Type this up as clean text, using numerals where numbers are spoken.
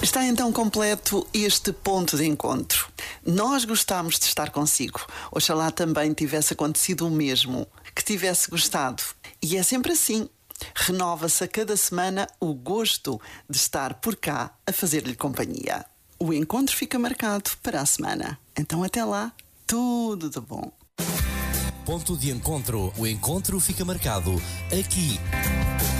Está então completo este ponto de encontro. Nós gostámos de estar consigo. Oxalá também tivesse acontecido o mesmo, que tivesse gostado. E é sempre assim. Renova-se a cada semana o gosto de estar por cá a fazer-lhe companhia. O encontro fica marcado para a semana. Então até lá, tudo de bom. Ponto de encontro. O encontro fica marcado aqui.